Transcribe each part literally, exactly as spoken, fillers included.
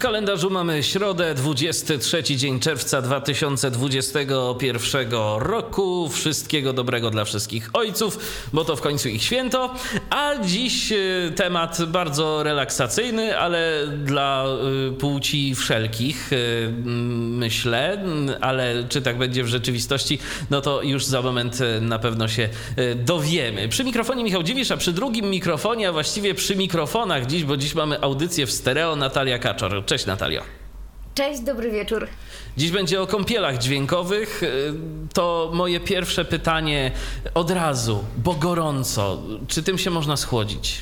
kalendarzu mamy środę, dwudziesty trzeci dzień czerwca dwa tysiące dwudziestego pierwszego roku. Wszystkiego dobrego dla wszystkich ojców, bo to w końcu ich święto. A dziś temat bardzo relaksacyjny, ale dla płci wszelkich, myślę. Ale czy tak będzie w rzeczywistości, no to już za moment na pewno się dowiemy. Przy mikrofonie Michał Dziwisz, a przy drugim mikrofonie, a właściwie przy mikrofonach dziś, bo dziś mamy audycję w stereo, Natalia Kaczor. Cześć, Natalio. Cześć, dobry wieczór. Dziś będzie o kąpielach dźwiękowych. To moje pierwsze pytanie od razu, bo gorąco. Czy tym się można schłodzić?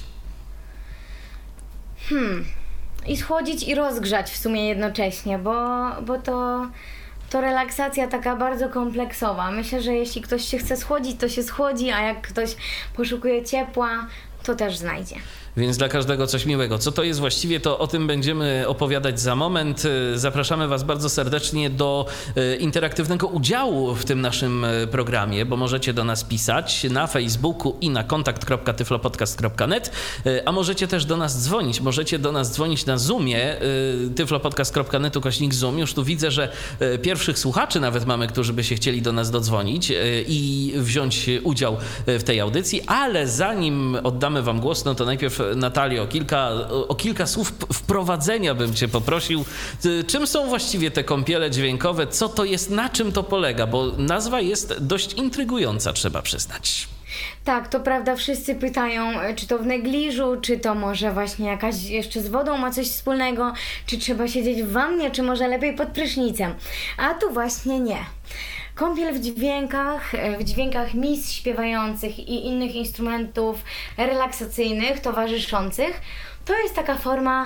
Hmm. I schłodzić i rozgrzać w sumie jednocześnie, bo, bo to, to relaksacja taka bardzo kompleksowa. Myślę, że jeśli ktoś się chce schłodzić, to się schłodzi, a jak ktoś poszukuje ciepła, to też znajdzie. Więc dla każdego coś miłego. Co to jest właściwie, to o tym będziemy opowiadać za moment. Zapraszamy Was bardzo serdecznie do interaktywnego udziału w tym naszym programie, bo możecie do nas pisać na Facebooku i na kontakt kropka tyflopodcast kropka net, a możecie też do nas dzwonić. Możecie do nas dzwonić na Zoomie, tyflopodcast kropka net ukośnik Zoom. Już tu widzę, że pierwszych słuchaczy nawet mamy, którzy by się chcieli do nas dodzwonić i wziąć udział w tej audycji, ale zanim oddamy Wam głos, no to najpierw Natalio, kilka, o kilka słów wprowadzenia bym Cię poprosił. Czym są właściwie te kąpiele dźwiękowe? Co to jest? Na czym to polega? Bo nazwa jest dość intrygująca, trzeba przyznać. Tak, to prawda, wszyscy pytają, czy to w negliżu, czy to może właśnie jakaś jeszcze z wodą ma coś wspólnego, czy trzeba siedzieć w wannie, czy może lepiej pod prysznicem. A tu właśnie nie. Kąpiel w dźwiękach, w dźwiękach mis śpiewających i innych instrumentów relaksacyjnych, towarzyszących, to jest taka forma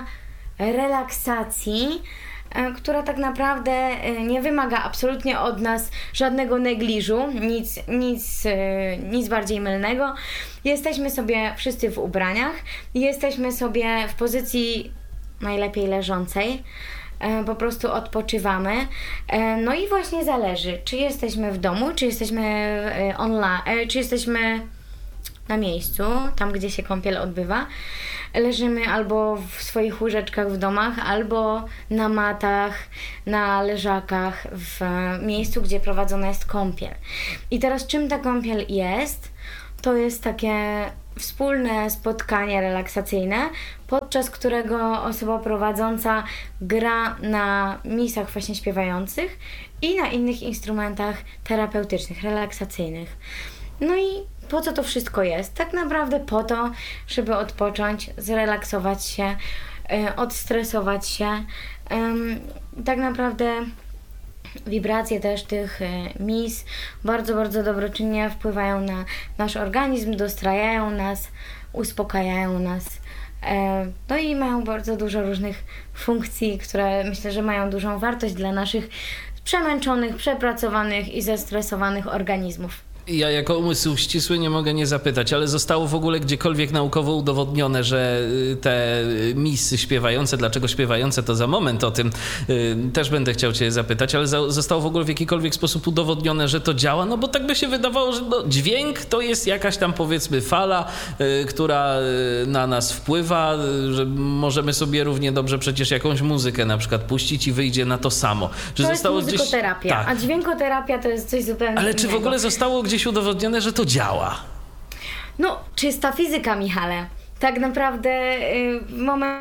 relaksacji, która tak naprawdę nie wymaga absolutnie od nas żadnego negliżu, nic, nic, nic bardziej mylnego. Jesteśmy sobie wszyscy w ubraniach, jesteśmy sobie w pozycji najlepiej leżącej, po prostu odpoczywamy. No i właśnie zależy, czy jesteśmy w domu, czy jesteśmy online, czy jesteśmy na miejscu, tam gdzie się kąpiel odbywa. Leżymy albo w swoich łóżeczkach w domach, albo na matach, na leżakach, w miejscu, gdzie prowadzona jest kąpiel. I teraz czym ta kąpiel jest? To jest takie wspólne spotkanie relaksacyjne, podczas którego osoba prowadząca gra na misach właśnie śpiewających i na innych instrumentach terapeutycznych, relaksacyjnych. No i po co to wszystko jest? Tak naprawdę po to, żeby odpocząć, zrelaksować się, yy, odstresować się. Yy, tak naprawdę wibracje też tych mis bardzo, bardzo dobroczynnie wpływają na nasz organizm, dostrajają nas, uspokajają nas. No i mają bardzo dużo różnych funkcji, które myślę, że mają dużą wartość dla naszych przemęczonych, przepracowanych i zestresowanych organizmów. Ja jako umysł ścisły nie mogę nie zapytać, ale zostało w ogóle gdziekolwiek naukowo udowodnione, że te misy śpiewające, dlaczego śpiewające, to za moment o tym też będę chciał Cię zapytać, ale zostało w ogóle w jakikolwiek sposób udowodnione, że to działa? No bo tak by się wydawało, że no, dźwięk to jest jakaś tam powiedzmy fala, która na nas wpływa, że możemy sobie równie dobrze przecież jakąś muzykę na przykład puścić i wyjdzie na to samo. Że to zostało jest muzykoterapia, gdzieś... tak. A dźwiękoterapia to jest coś zupełnie Ale innego. czy w ogóle zostało gdzieś udowodnione, że to działa? No, czysta fizyka, Michale. Tak naprawdę yy, w momencie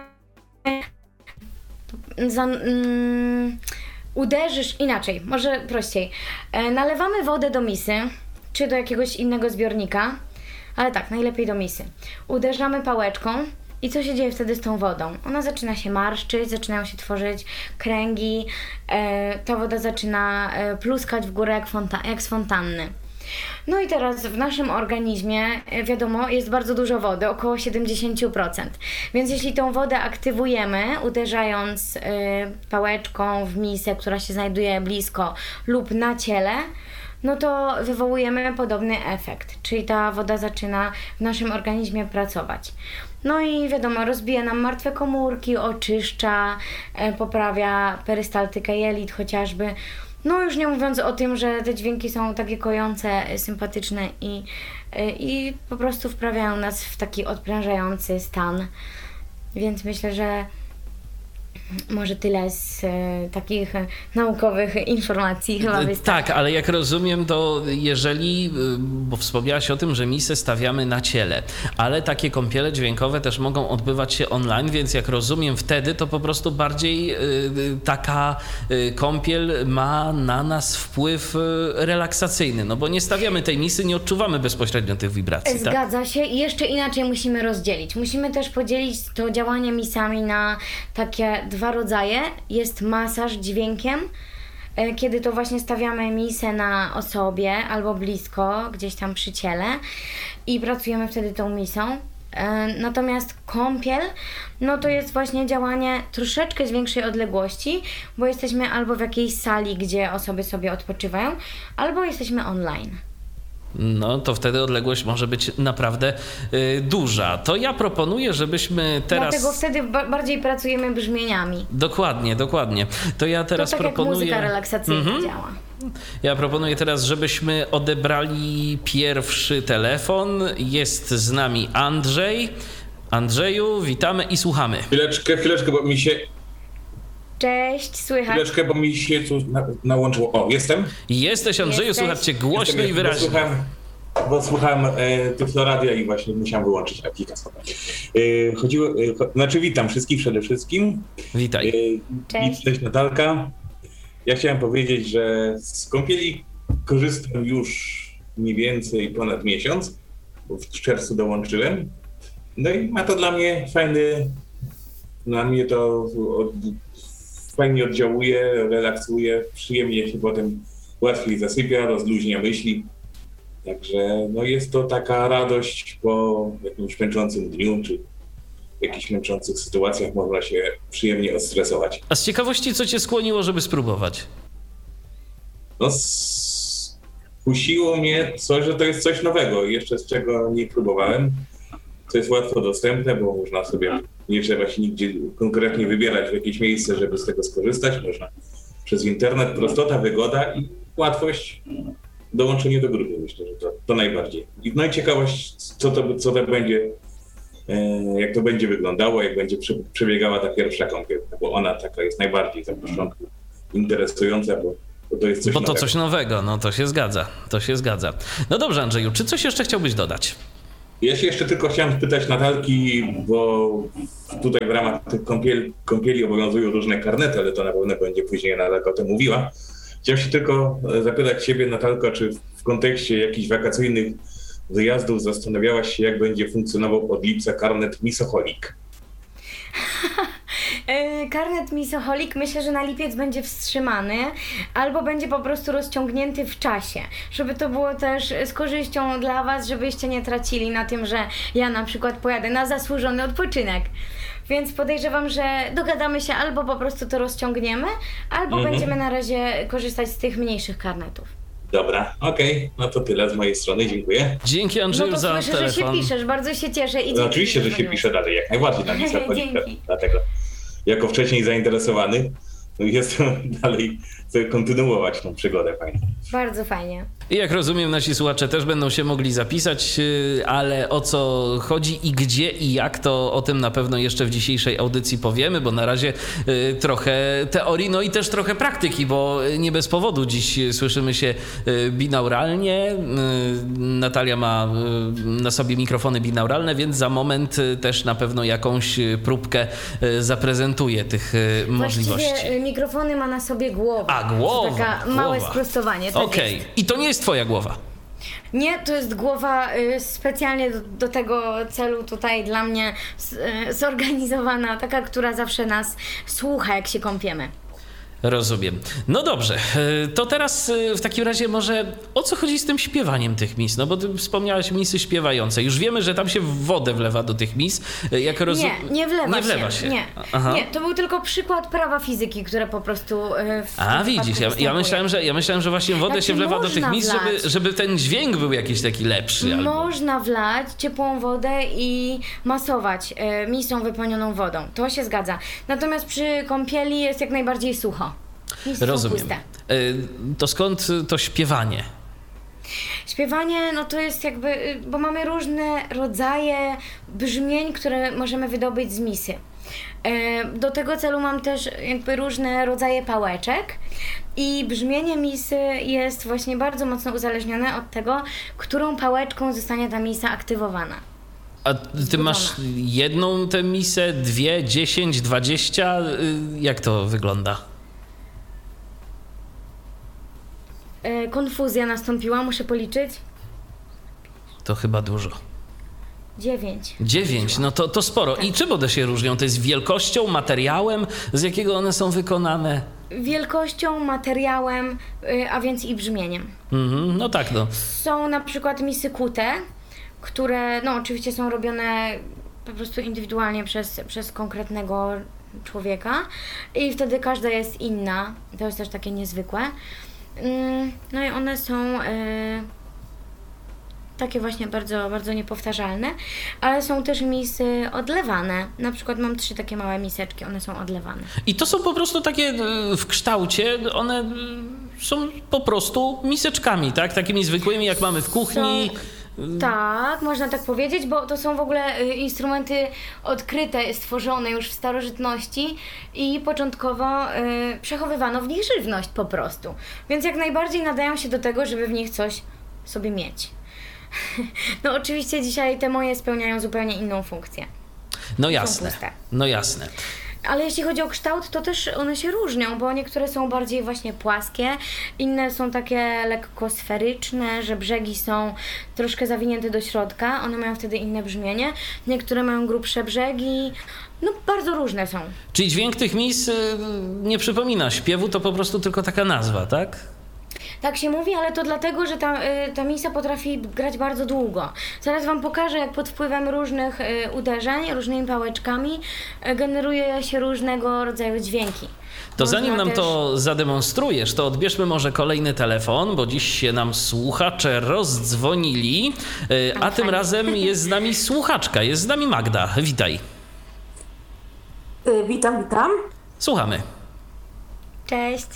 za, yy, uderzysz inaczej, może prościej. Yy, nalewamy wodę do misy, czy do jakiegoś innego zbiornika, ale tak, najlepiej do misy. Uderzamy pałeczką i co się dzieje wtedy z tą wodą? Ona zaczyna się marszczyć, zaczynają się tworzyć kręgi, yy, ta woda zaczyna yy, pluskać w górę jak, fonta- jak z fontanny. No i teraz w naszym organizmie, wiadomo, jest bardzo dużo wody, około siedemdziesiąt procent. Więc jeśli tą wodę aktywujemy, uderzając y, pałeczką w misę, która się znajduje blisko lub na ciele, no to wywołujemy podobny efekt, czyli ta woda zaczyna w naszym organizmie pracować. No i wiadomo, rozbija nam martwe komórki, oczyszcza, y, poprawia perystaltykę jelit chociażby. No już nie mówiąc o tym, że te dźwięki są takie kojące, sympatyczne i, i po prostu wprawiają nas w taki odprężający stan. Więc myślę, że Może tyle z e, takich e, naukowych informacji chyba wystarczy. Tak, ale jak rozumiem, to jeżeli, bo wspomniałaś o tym, że misę stawiamy na ciele, ale takie kąpiele dźwiękowe też mogą odbywać się online, więc jak rozumiem wtedy, to po prostu bardziej y, taka y, kąpiel ma na nas wpływ y, relaksacyjny, no bo nie stawiamy tej misy, nie odczuwamy bezpośrednio tych wibracji. Zgadza tak? się i jeszcze inaczej musimy rozdzielić. Musimy też podzielić to działanie misami na takie dwa rodzaje. Jest masaż dźwiękiem, kiedy to właśnie stawiamy misę na osobie albo blisko, gdzieś tam przy ciele i pracujemy wtedy tą misą. Natomiast kąpiel, no to jest właśnie działanie troszeczkę z większej odległości, bo jesteśmy albo w jakiejś sali, gdzie osoby sobie odpoczywają, albo jesteśmy online. No to wtedy odległość może być naprawdę y, duża. To ja proponuję, żebyśmy teraz... Dlatego wtedy ba- bardziej pracujemy brzmieniami. Dokładnie, dokładnie. To ja teraz to tak proponuję... jak muzyka relaksacyjna mhm. działa. Ja proponuję teraz, żebyśmy odebrali pierwszy telefon. Jest z nami Andrzej. Andrzeju, witamy i słuchamy. Chwileczkę, chwileczkę, bo mi się... Cześć, słychać? Chwileczkę, bo mi się tu na, nałączyło. O, jestem? Jesteś, Andrzeju, Jesteś. słychać cię głośno Jestem, i wyraźnie. Bo słuchałem, bo słuchałem e, Tyfloradia i właśnie musiałem wyłączyć aplikację. E, chodziło, e, cho, znaczy witam wszystkich przede wszystkim. Witaj. E, Cześć. Cześć Natalka. Ja chciałem powiedzieć, że z kąpieli korzystam już mniej więcej ponad miesiąc, bo w czerwcu dołączyłem. No i ma to dla mnie fajny, na mnie to od, fajnie oddziałuje, relaksuje, przyjemnie się potem łatwiej zasypia, rozluźnia myśli. Także no jest to taka radość po jakimś męczącym dniu, czy w jakichś męczących sytuacjach można się przyjemnie odstresować. A z ciekawości, co cię skłoniło, żeby spróbować? No skusiło mnie coś, że to jest coś nowego, jeszcze z czego nie próbowałem. To jest łatwo dostępne, bo można sobie, nie trzeba się nigdzie konkretnie wybierać w jakieś miejsce, żeby z tego skorzystać. Można przez internet, prostota, wygoda i łatwość, dołączenie do grupy. Myślę, że to, to najbardziej. I no i ciekawość, co to, co to będzie, jak to będzie wyglądało, jak będzie przebiegała ta pierwsza kąpiel, bo ona taka jest najbardziej na początku interesująca, bo, bo to jest coś Bo to nowego. coś nowego, no to się zgadza, to się zgadza. No dobrze, Andrzeju, czy coś jeszcze chciałbyś dodać? Ja się jeszcze tylko chciałem spytać Natalki, bo tutaj w ramach tych kąpieli, kąpieli obowiązują różne karnety, ale to na pewno będzie później Natalka o tym mówiła. Chciałem się tylko zapytać Ciebie, Natalko, czy w kontekście jakichś wakacyjnych wyjazdów zastanawiałaś się, jak będzie funkcjonował od lipca karnet Misoholik? Karnet Misoholik myślę, że na lipiec będzie wstrzymany albo będzie po prostu rozciągnięty w czasie, żeby to było też z korzyścią dla Was, żebyście nie tracili na tym, że ja na przykład pojadę na zasłużony odpoczynek. Więc podejrzewam, że dogadamy się albo po prostu to rozciągniemy, albo mhm. będziemy na razie korzystać z tych mniejszych karnetów. Dobra, okej, okay. No to tyle z mojej strony, dziękuję. Dzięki Andrzeju no to za słyszę, telefon. że się piszesz, bardzo się cieszę. I no oczywiście, że się pisze dalej, jak najbardziej na Misoholika, dlatego jako wcześniej zainteresowany jestem dalej, chcę kontynuować tą przygodę fajnie. Bardzo fajnie. I jak rozumiem, nasi słuchacze też będą się mogli zapisać, ale o co chodzi i gdzie i jak, to o tym na pewno jeszcze w dzisiejszej audycji powiemy, bo na razie trochę teorii, no i też trochę praktyki, bo nie bez powodu dziś słyszymy się binauralnie. Natalia ma na sobie mikrofony binauralne, więc za moment też na pewno jakąś próbkę zaprezentuje tych możliwości. Właściwie mikrofony ma na sobie głowa. A, głowa. Taka głowa. małe sprostowanie. Tak Okej. jest. I to nie jest twoja głowa? Nie, to jest głowa y, specjalnie do, do tego celu tutaj dla mnie y, zorganizowana, taka, która zawsze nas słucha, jak się kąpiemy. Rozumiem. No dobrze, to teraz w takim razie może o co chodzi z tym śpiewaniem tych mis? No bo ty wspomniałaś misy śpiewające. Już wiemy, że tam się wodę wlewa do tych mis. Jak rozu... Nie, nie wlewa, nie wlewa się. się. Nie. nie, to był tylko przykład prawa fizyki, które po prostu w A widzisz, ja, ja, myślałem, że, ja myślałem, że właśnie wodę znaczy, się wlewa do tych mis, wlać. żeby, żeby ten dźwięk był jakiś taki lepszy. Albo... Można wlać ciepłą wodę i masować y, misą wypełnioną wodą. To się zgadza. Natomiast przy kąpieli jest jak najbardziej sucho. Rozumiem. To skąd to śpiewanie? Śpiewanie, no to jest jakby, bo mamy różne rodzaje brzmień, które możemy wydobyć z misy. Do tego celu mam też jakby różne rodzaje pałeczek i brzmienie misy jest właśnie bardzo mocno uzależnione od tego, którą pałeczką zostanie ta misa aktywowana. A ty masz jedną tę misę, dwie, dziesięć, dwadzieścia? Jak to wygląda? Konfuzja nastąpiła, muszę policzyć. To chyba dużo. Dziewięć. Dziewięć, no to, to sporo. I czym one się różnią? To jest wielkością, materiałem, z jakiego one są wykonane? Wielkością, materiałem, a więc i brzmieniem. Mhm, no tak, no. Są na przykład misy kute, które no oczywiście są robione po prostu indywidualnie przez, przez konkretnego człowieka i wtedy każda jest inna. To jest też takie niezwykłe. No i one są e, takie właśnie bardzo, bardzo niepowtarzalne, ale są też misy odlewane. Na przykład mam trzy takie małe miseczki, one są odlewane. I to są po prostu takie w kształcie, one są po prostu miseczkami, tak? Takimi zwykłymi, jak mamy w kuchni. Są... Tak, można tak powiedzieć, bo to są w ogóle instrumenty odkryte, stworzone już w starożytności i początkowo y, przechowywano w nich żywność po prostu. Więc jak najbardziej nadają się do tego, żeby w nich coś sobie mieć. No oczywiście dzisiaj te moje spełniają zupełnie inną funkcję. No jasne, no jasne. Ale jeśli chodzi o kształt, to też one się różnią, bo niektóre są bardziej właśnie płaskie, inne są takie lekko sferyczne, że brzegi są troszkę zawinięte do środka, one mają wtedy inne brzmienie, niektóre mają grubsze brzegi, no bardzo różne są. Czyli dźwięk tych mis nie przypomina śpiewu, to po prostu tylko taka nazwa, tak? Tak się mówi, ale to dlatego, że ta, ta misa potrafi grać bardzo długo. Zaraz wam pokażę, jak pod wpływem różnych uderzeń, różnymi pałeczkami generuje się różnego rodzaju dźwięki. To Można zanim nam też... to zademonstrujesz, to odbierzmy może kolejny telefon, bo dziś się nam słuchacze rozdzwonili, a Ale tym fajnie. razem jest z nami słuchaczka, jest z nami Magda. Witaj. Witam, witam. Słuchamy. Cześć.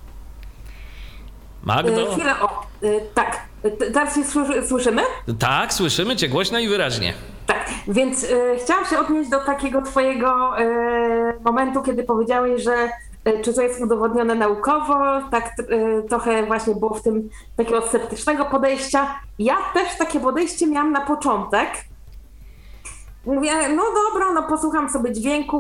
Magdo? Chwilę, o, tak, teraz się słyszy, słyszymy? Tak, słyszymy cię głośno i wyraźnie. Tak, więc y, chciałam się odnieść do takiego twojego y, momentu, kiedy powiedziałeś, że y, czy to jest udowodnione naukowo, tak y, trochę właśnie było w tym takiego sceptycznego podejścia. Ja też takie podejście miałam na początek. Mówię, no dobra, no posłucham sobie dźwięku,